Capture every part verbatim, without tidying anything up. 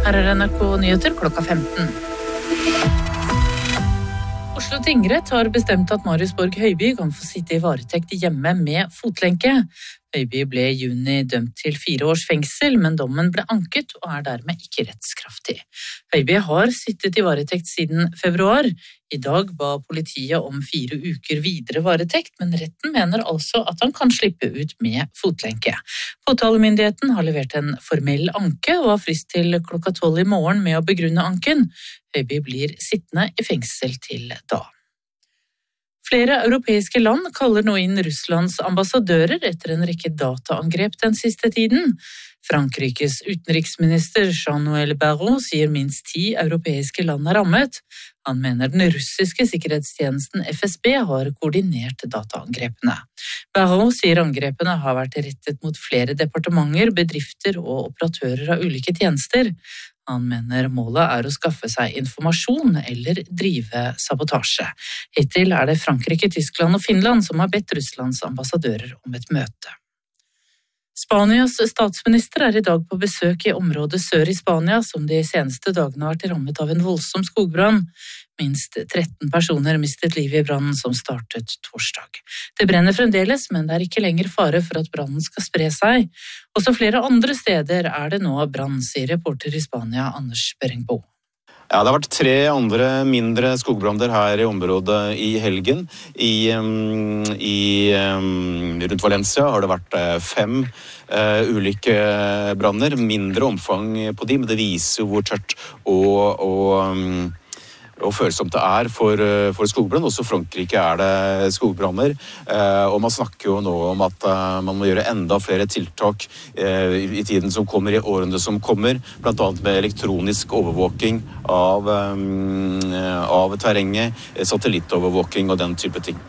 Her er N R K Nyheter klokka femten. Oslo tingrett har bestemt at Marius Borg Høiby kan få sitte i varetekt hjemme med fotlenke. Høiby ble i juni dømt til fire års fengsel, men dommen ble anket og er dermed ikke rettskraftig. Høiby har sittet i varetekt siden februar. I dag ba politiet om fire uker videre varetekt, men retten mener altså at han kan slippe ut med fotlenke. Påtalemyndigheten har levert en formell anke og har frist til klokka tolv i morgen med å begrunne anken. Høiby blir sittende i fengsel til da. Flere europeiske land kaller nå inn Russlands ambassadører etter en rekke dataangrep den siste tiden. Frankrikes utenriksminister Jean-Noël Barrot sier minst ti europeiske land er rammet. Han mener den russiske sikkerhetstjenesten F S B har koordinert dataangrepene. Barrot sier angrepene har vært rettet mot flere departementer, bedrifter og operatører av ulike tjenester. Han mener målet er å skaffe seg informasjon eller drive sabotasje. Hittil er det Frankrike, Tyskland og Finland som har bedt Russlands ambassadører om et møte. Spanias statsminister er i dag på besøk i området sør i Spania, som de seneste dagene har vært rammet av en voldsom skogbrann. Minst tretten personer mistet livet i brannen som startet torsdag. Det brenner fremdeles, men det er ikke lenger fare for at brannen skal spre seg. Også flere andre steder er det nå brann, sier reporter i Spania Anders Beringbo. Ja, det har vært tre andre mindre skogbranner her i området i helgen. I, um, i um, rundt Valencia har det vært uh, fem uh, ulike branner, mindre omfang på de, men det viser jo hvor tørt og, og um, og følsomt det er for, for skogbrann. Også i Frankrike er det skogbranner, og man snakker jo nå om at man må gjøre enda flere tiltak i tiden som kommer, i årene som kommer, blant annet med elektronisk overvåking av, av terrenget, satellittovervåking og den type ting.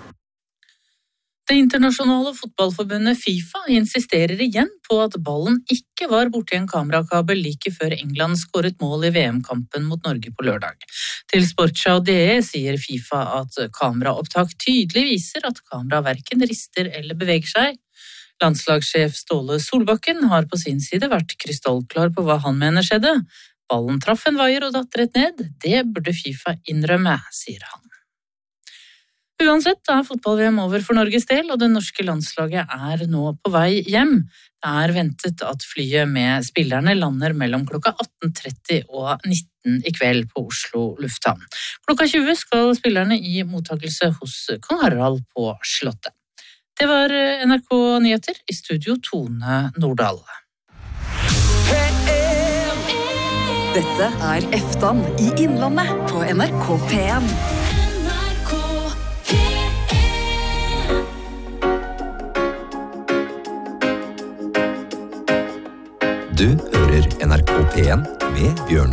Det internasjonale fotballforbundet FIFA insisterer igjen på at ballen ikke var borti en kamerakabel like før England skåret mål i V M-kampen mot Norge på lørdag. Til Sportschau.de sier FIFA at kameraopptak tydelig viser at kamera hverken rister eller beveger seg. Landslagssjef Ståle Solbakken har på sin side vært krystallklar på hva han mener skjedde. Ballen traff en vaier og datt rett ned. Det burde FIFA innrømme, sier han. Uansett er fotball-V M over for Norges del, og det norske landslaget er nå på vei hjem. Det er ventet at flyet med spillerne lander mellom klokka atten tretti og nitten i kveld på Oslo lufthavn. Klokka tjue skal spillerne i mottakelse hos kong Harald på Slottet. Det var N R K Nyheter, i studio Tone Nordahl. Dette er Eftan i Innlandet på N R K P en. Du hører N R K P en med Bjørn